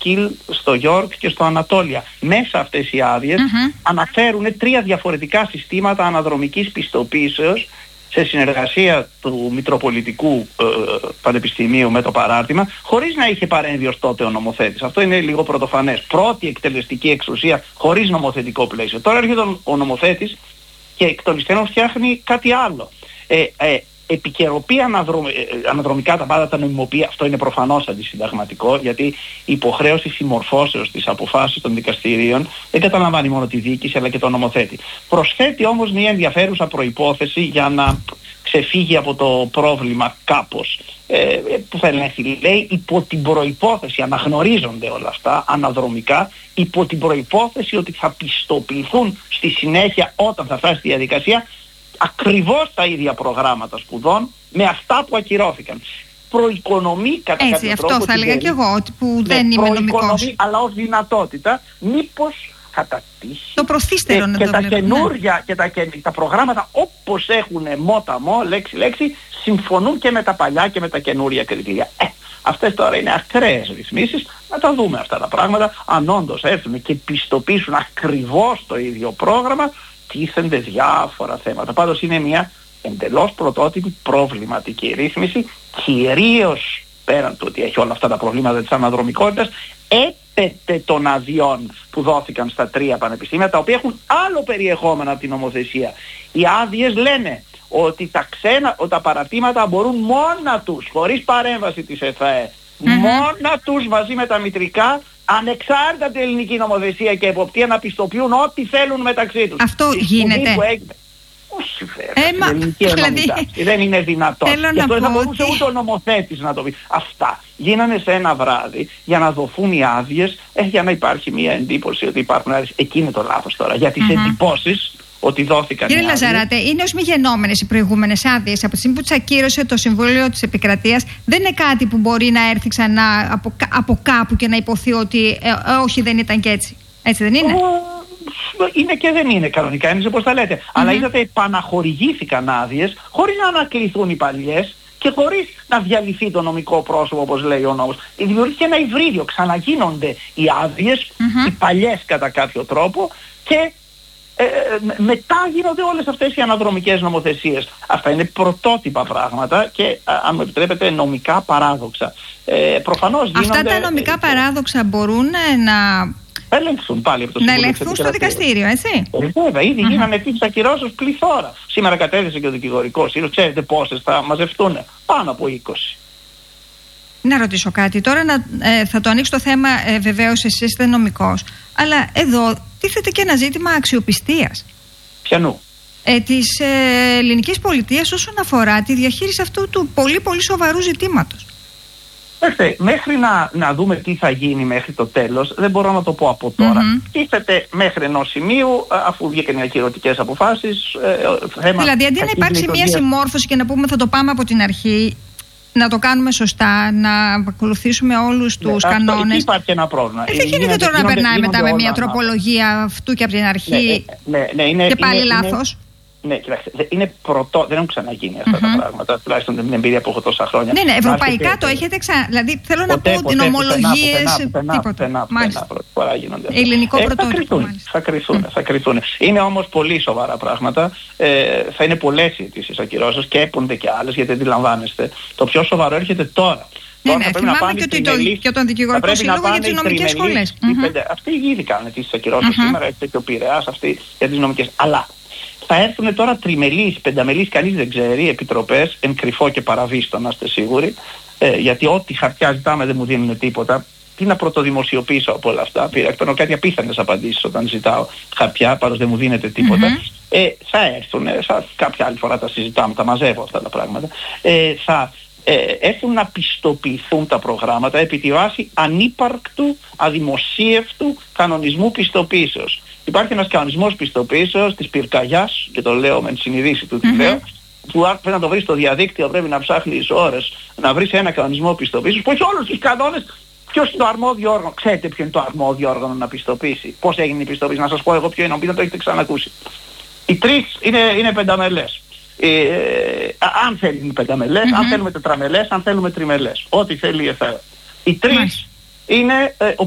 Κιλ, στο Γιόρκ και στο Ανατόλια. Μέσα αυτές οι άδειες αναφέρουν 3 διαφορετικά συστήματα αναδρομικής πιστοποίησεως σε συνεργασία του Μητροπολιτικού Πανεπιστημίου με το παράρτημα, χωρίς να είχε παρέμβει ως τότε ο νομοθέτης. Αυτό είναι λίγο πρωτοφανές. Πρώτη εκτελεστική εξουσία χωρίς νομοθετικό πλαίσιο. Τώρα έρχεται ο νομοθέτης και εκ των υστέρων φτιάχνει κάτι άλλο. Επικαιροποιεί αναδρομικά τα πάντα, τα νομιμοποιεί. Αυτό είναι προφανώς αντισυνταγματικό, γιατί η υποχρέωση συμμορφώσεως της αποφάσης των δικαστηρίων δεν καταλαμβάνει μόνο τη διοίκηση αλλά και τον νομοθέτη. Προσθέτει όμως μια ενδιαφέρουσα προϋπόθεση για να ξεφύγει από το πρόβλημα κάπως. Που θα ελέγχει, λέει, υπό την προϋπόθεση, αναγνωρίζονται όλα αυτά αναδρομικά, υπό την προϋπόθεση ότι θα πιστοποιηθούν στη συνέχεια, όταν θα φτάσει στη διαδικασία, ακριβώς τα ίδια προγράμματα σπουδών με αυτά που ακυρώθηκαν. Προοικονομεί κατά κάποιο τρόπο. Έτσι, αυτό θα έλεγα και εγώ, που δεν είμαι νομικός. Αλλά ως δυνατότητα, μήπως κατά τύχη το προθύστερο να και το τα βλέπω, καινούργια και τα προγράμματα όπως έχουν μόταμο, λέξη, συμφωνούν και με τα παλιά και με τα καινούρια κριτήρια. Αυτές τώρα είναι ακραίες ρυθμίσεις, να τα δούμε αυτά τα πράγματα, αν όντως έρθουν και πιστοποιήσουν ακριβώς το ίδιο πρόγραμμα, τίθενται διάφορα θέματα. Πάντως είναι μια εντελώς πρωτότυπη προβληματική ρύθμιση, κυρίως πέραν του ότι έχει όλα αυτά τα προβλήματα της αναδρομικότητας, έπεται των αδειών που δόθηκαν στα 3 πανεπιστήμια, τα οποία έχουν άλλο περιεχόμενο από την νομοθεσία. Οι άδειες λένε ότι τα παρατήματα μπορούν μόνα τους, χωρίς παρέμβαση της ΕΘΑΕ, μόνα τους μαζί με τα μητρικά, ανεξάρτητα την ελληνική νομοθεσία και εποπτεία, να πιστοποιούν ό,τι θέλουν μεταξύ τους. Αυτό γίνεται? Όχι βέβαια, δεν είναι δυνατόν. Και αυτό δεν θα μπορούσε ούτε ο νομοθέτης να το πει. Αυτά γίνανε σε ένα βράδυ για να δοθούν οι άδειες, για να υπάρχει μια εντύπωση ότι υπάρχουν άδειες. Εκεί είναι το λάθος τώρα, για τις εντυπώσεις ότι δόθηκαν. Κύριε Λαζαράτε, είναι ως μη γενόμενες οι προηγούμενες άδειες. Από τη στιγμή που τις ακύρωσε το Συμβούλιο της Επικρατείας, δεν είναι κάτι που μπορεί να έρθει ξανά από κάπου και να υποθεί ότι όχι, δεν ήταν και έτσι. Έτσι δεν είναι? Είναι και δεν είναι κανονικά, είναι όπως τα λέτε. Αλλά είδατε, επαναχορηγήθηκαν άδειες χωρίς να ανακληθούν οι παλιές και χωρίς να διαλυθεί το νομικό πρόσωπο, όπως λέει ο νόμος. Δημιουργήθηκε ένα υβρίδιο. Ξαναγίνονται οι άδειες, οι παλιές κατά κάποιο τρόπο, και μετά γίνονται όλες αυτές οι αναδρομικές νομοθεσίες. Αυτά είναι πρωτότυπα πράγματα και, αν μου επιτρέπετε, νομικά παράδοξα. Προφανώς γίνονται... Αυτά τα νομικά παράδοξα μπορούν να ελεγχθούν πάλι από το Συμβούλιο. Να ελεγχθούν στο δικαστήριο, έτσι. Βέβαια, ήδη γίνανε αιτήσεις ακυρώσεως πληθώρα. Σήμερα κατέθεσε και ο δικηγορικός σύλλογος. Ξέρετε πόσες θα μαζευτούν? Πάνω από 20. Να ρωτήσω κάτι. Τώρα θα το ανοίξω το θέμα, βεβαίως εσείς είστε νομικός. Αλλά εδώ τίθεται και ένα ζήτημα αξιοπιστίας. Ποιανού? Της ελληνικής πολιτείας όσον αφορά τη διαχείριση αυτού του πολύ πολύ σοβαρού ζητήματος. Μέχρι να δούμε τι θα γίνει μέχρι το τέλος, δεν μπορώ να το πω από τώρα. Τίθεται μέχρι ενός σημείου, αφού βγήκαν οι ακυρωτικές αποφάσεις, θέμα... Δηλαδή, αντί να υπάρξει μια συμμόρφωση και να πούμε θα το πάμε από την αρχή, να το κάνουμε σωστά, να ακολουθήσουμε όλους τους κανόνες. Εκεί υπάρχει ένα πρόβλημα. Δεν γίνεται τώρα να περνάει μετά με μια τροπολογία αυτού και από την αρχή και πάλι λάθος. Ναι, κοιτάξτε, δεν έχουν ξαναγίνει αυτά τα πράγματα, τουλάχιστον με την εμπειρία που έχω τόσα χρόνια. Ναι, ευρωπαϊκά το έχετε δηλαδή θέλω να πω ότι νομολογίες, τίποτα. Μάλιστα. Ελληνικό πρωτότυπο. Θα κρυθούν. Είναι όμως πολύ σοβαρά πράγματα. Θα είναι πολλές οι αιτήσεις ακυρώσεως και έπονται και άλλες, γιατί αντιλαμβάνεστε. Το πιο σοβαρό έρχεται τώρα. Ναι, θυμάμαι και τον δικηγορικό σύλλογο για τις νομικές σχολές. Αυτοί ήδη κάνουν αιτήσεις ακυρώσεως σήμερα, έτσι και ο Πειραιάς, αυτοί για τις νομικές. Αλλά θα έρθουν τώρα τριμελείς, πενταμελείς, κανείς δεν ξέρει, επιτροπές, εν κρυφό και παραβίστο, να είστε σίγουροι, γιατί ό,τι χαρτιά ζητάμε δεν μου δίνουν τίποτα. Τι να πρωτοδημοσιοποιήσω από όλα αυτά? Παίρνω κάτι απίθανες απαντήσεις όταν ζητάω χαρτιά, πάντως δεν μου δίνεται τίποτα. Θα έρθουν, κάποια άλλη φορά τα συζητάμε, τα μαζεύω αυτά τα πράγματα. Θα έρθουν να πιστοποιηθούν τα προγράμματα επί τη βάση ανύπαρκτου, αδημοσίευτου κανονισμού πιστοποίησεως. Υπάρχει ένας κανονισμός πιστοποίησεως της πυρκαγιάς, και το λέω με τη συνειδήση του τι λέω, που πρέπει να το βρεις στο διαδίκτυο, πρέπει να ψάχνεις ώρες να βρεις ένα κανονισμό πιστοποίησεως που έχει όλους τους κανόνες. Ποιος είναι το αρμόδιο όργανο? Ξέρετε ποιο είναι το αρμόδιο όργανο να πιστοποιήσει? Πώς έγινε η πιστοποίηση? Να σας πω εγώ ποιο είναι, να το έχετε ξανακούσει. Οι τρεις είναι πενταμελές. Αν θέλουν πενταμελές, αν θέλουμε τετραμελές, αν θέλουμε τριμελές. Ό,τι θέλει η ΕΘΑΕ. Οι τρεις είναι